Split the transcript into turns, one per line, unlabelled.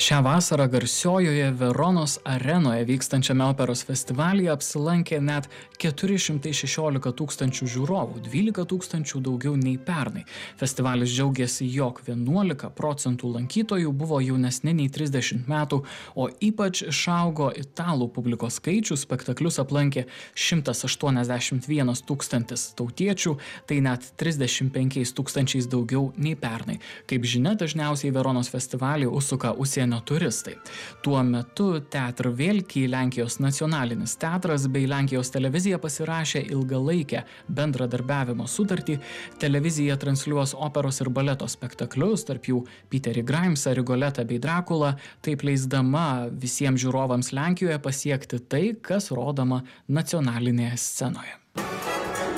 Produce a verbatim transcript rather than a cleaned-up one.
Šią vasarą garsiojoje Veronos arenoje vykstančiame operos festivalyje apsilankė net keturi šimtai šešiolika tūkstančių žiūrovų, dvylika tūkstančių daugiau nei pernai. Festivalis džiaugiasi, jog vienuolika procentų lankytojų buvo jaunesni nei trisdešimt metų, o ypač išaugo italų publikos skaičius, spektaklius aplankė šimtas aštuoniasdešimt vienas tūkstantis tautiečių, tai net trisdešimt penkiais tūkstančiais daugiau nei pernai. Kaip žinia, dažniausiai Veronos festivalį užsuka užsienio turistai. Tuo metu Teatr Vėlki, Lenkijos nacionalinis teatras bei Lenkijos televizija pasirašė ilgalaikę bendradarbiavimo sutartį. Televizija transliuos operos ir baleto spektaklius, tarp jų Peterį Grimesą, Rigoletą bei Drakulą, taip leisdama visiems žiūrovams Lenkijoje pasiekti tai, kas rodoma nacionalinėje scenoje.